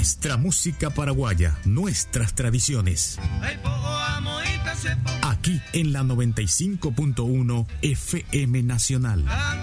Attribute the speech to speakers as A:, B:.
A: Nuestra música paraguaya, nuestras tradiciones. Aquí en la 95.1 FM Nacional.